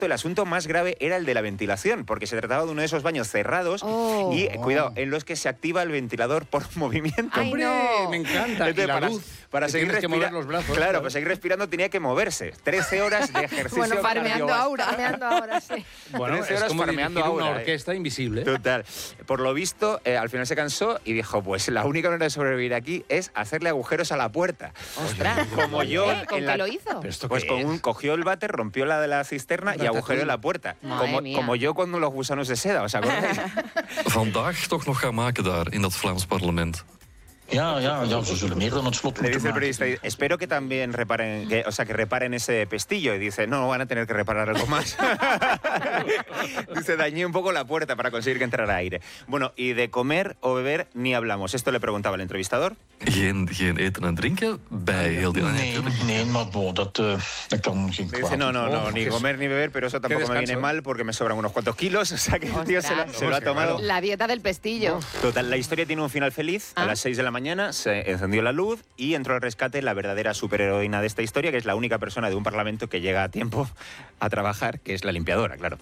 el asunto más grave era el de la ventilación, porque se trataba de uno de esos baños cerrados y, cuidado, en los que se activa el ventilador por movimiento. ¡Ay, ¡Hombre! no! Me encanta. Entonces, Y la luz. para que seguir tienes que mover los brazos. Claro, para seguir respirando tenía que moverse. 13 horas de ejercicio. Bueno, farmeando ahora, sí. Bueno, 13 es horas como farmeando dirigir una ahora, orquesta invisible. Total. Por lo visto, al final se cansó y dijo, pues la única manera de sobrevivir aquí es hacerle agujeros a la puerta. ¡Ostras! Como yo... ¿Con en qué lo hizo? Pues cogió el váter, rompió la de la cisterna y agujereó la puerta. Como yo cuando los gusanos de seda, ¿os acordáis? Vandaag toch nog gaan maken daar in dat Vlaams parlement. Ja, ze zullen meer dan het slot Le moeten dice el maken. periodista, espero que también reparen, que reparen ese pestillo. Y dice, no, van a tener que reparar algo más. Dice, dañé un poco la puerta para conseguir que entrara aire. Bueno, y de comer o beber ni hablamos. Esto le preguntaba el entrevistador. Geen eten en drinken bij heel die... Nee, maar bon, dat kan geen Dice, kwaad. no, ni comer ni beber, pero eso tampoco me viene mal porque me sobran unos cuantos kilos. O sea que el tío se lo ha tomado. La dieta del pestillo. Total, la historia tiene un final feliz. A las 6 de la mañana se encendió la luz y entró al rescate la verdadera superheroína de esta historia, que es la única persona de un parlamento que llega a tiempo a trabajar, que es la limpiadora, claro.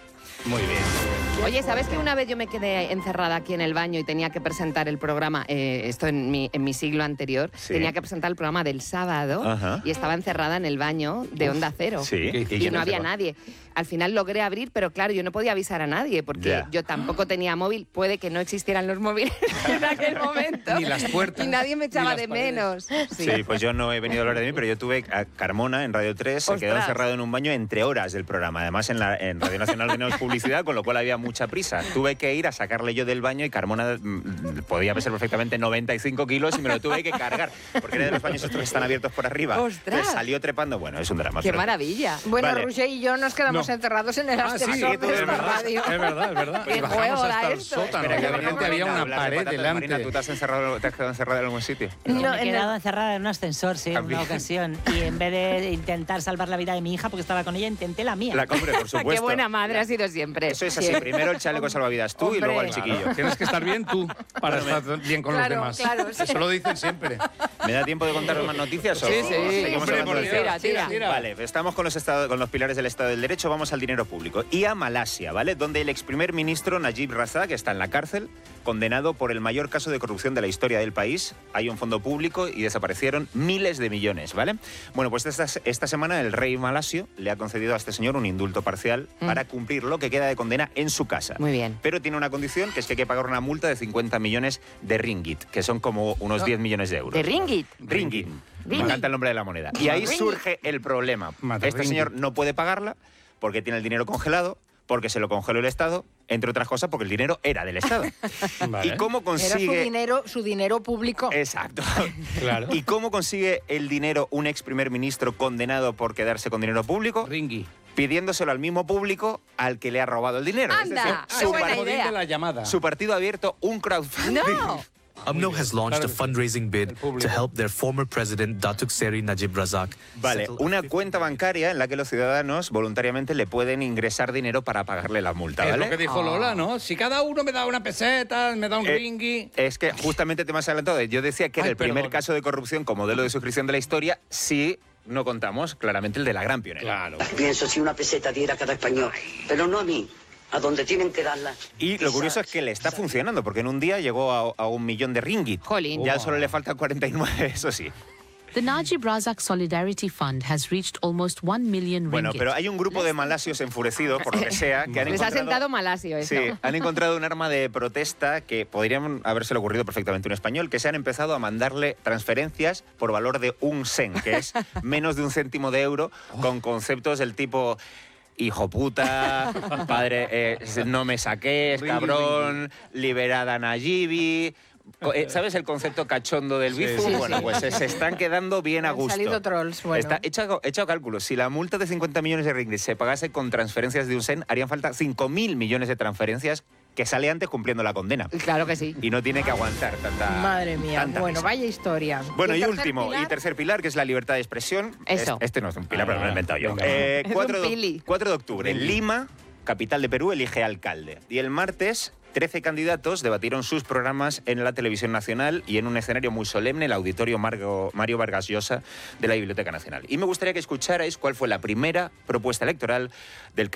Muy bien. Oye, ¿sabes que una vez yo me quedé encerrada aquí en el baño y tenía que presentar el programa, esto en mi siglo anterior, Sí. tenía que presentar el programa del sábado y estaba encerrada en el baño de Onda Cero. Sí. Y no había nadie. Al final logré abrir, pero claro, yo no podía avisar a nadie porque yo tampoco tenía móvil. Puede que no existieran los móviles en aquel momento. Ni las puertas. Y nadie me echaba de paredes. menos. Sí, pues yo no he venido a hablar de mí, pero yo tuve a Carmona en Radio 3, se quedó Ostras. encerrado en un baño entre horas del programa. Además, en Radio Nacional teníamos publicidad, con lo cual había mucha prisa. Tuve que ir a sacarle yo del baño y Carmona podía pesar perfectamente 95 kilos y me lo tuve que cargar, porque era de los baños estos que están abiertos por arriba. ¡Ostras! Entonces salió trepando. Bueno, es un drama. ¡Qué pero- maravilla! Bueno, Vale. Roger y yo nos quedamos encerrados en el ascensor sí, de es esta verdad, radio. es verdad. ¿Qué Bajamos juego hasta era el esto? sótano. Espera, De que repente había una hablas de pared patatas, delante. Marina, ¿tú te has quedado encerrada en algún sitio? No, Me he quedado encerrada en un ascensor, sí, en También. una ocasión. Y en vez de intentar salvar la vida de mi hija, porque estaba con ella, intenté la mía. La compre, por supuesto. ¡Qué buena madre ha sido siempre! Eso es así. Primero el chaleco salvavidas tú y luego el chiquillo. Tienes que estar bien tú para estar bien con los demás. Claro, sí. Eso lo dicen siempre. ¿Me da tiempo de contaros más noticias? Sí, seguimos hombre, hablando por de Dios. esto? Tira. Vale, estamos con los pilares del Estado del Derecho, vamos al dinero público. Y a Malasia, ¿vale? Donde el ex primer ministro Najib Razak está en la cárcel, condenado por el mayor caso de corrupción de la historia del país. Hay un fondo público y desaparecieron miles de millones, ¿vale? Bueno, pues esta semana el rey malasio le ha concedido a este señor un indulto parcial para cumplir lo que queda de condena en su casa. Muy bien. Pero tiene una condición, que es que hay que pagar una multa de 50 millones de ringgit, que son como unos 10 millones de euros. ¿De ringgit? Ringgit. Me encanta el nombre de la moneda. Y ahí surge el problema. Madre Este ringgit. señor no puede pagarla porque tiene el dinero congelado, porque se lo congeló el Estado, entre otras cosas porque el dinero era del Estado. Vale. ¿Y cómo consigue...? Era su dinero público. Exacto. Claro. ¿Y cómo consigue el dinero un ex primer ministro condenado por quedarse con dinero público? Ringy. Pidiéndoselo al mismo público al que le ha robado el dinero. Es ¡Anda! decir, ¡Qué buena partido- idea! de la llamada. su partido ha abierto un crowdfunding. ¡No! UMNO has launched a fundraising bid El público. to help their former president, Datuk Seri Najib Razak. Vale, settle una 50 cuenta bancaria en la que los ciudadanos voluntariamente le pueden ingresar dinero para pagarle la multa, Es ¿vale? lo que dijo Lola, ¿no? Si cada uno me da una peseta, me da un ringy... Es que justamente te me has adelantado. Yo decía que era Ay, el primer perdón. caso de corrupción con modelo de suscripción de la historia si no contamos claramente el de la gran pionera. Claro. Pienso si una peseta diera a cada español, pero no a mí, a donde tienen que darla. Y lo curioso es que le está funcionando, porque en un día llegó a 1 millón de ringgit. Jolín. Ya solo le faltan 49, eso sí. The Najib Razak Solidarity Fund has reached almost 1 million ringgit. Bueno, pero hay un grupo de malasios enfurecidos, por lo que sea, que han Les ha encontrado... sentado malasio eso. Sí, han encontrado un arma de protesta que podrían habérselo ocurrido perfectamente a un español, que se han empezado a mandarle transferencias por valor de 1 sen, que es menos de 1 céntimo de euro, con conceptos del tipo... Hijo puta, padre, no me saques, cabrón, liberada a Nayibi... ¿Sabes el concepto cachondo del bifu? sí, Bueno, pues se están quedando bien a Han gusto. salido trolls, bueno. Está hecho cálculos. Si la multa de 50 millones de ringgit se pagase con transferencias de 1 sen, harían falta 5.000 millones de transferencias que sale antes cumpliendo la condena. Claro que sí. Y no tiene que aguantar tanta... Madre mía, tanta bueno, risa. vaya historia. Bueno, y el último, y tercer pilar, que es la libertad de expresión. Eso. Este no es un pilar, pero me lo he inventado yo. venga. 4 un pili. 4 de octubre, Lima, capital de Perú, elige alcalde. Y el martes, 13 candidatos debatieron sus programas en la televisión nacional y en un escenario muy solemne, el auditorio Mario Vargas Llosa de la Biblioteca Nacional. Y me gustaría que escucharais cuál fue la primera propuesta electoral del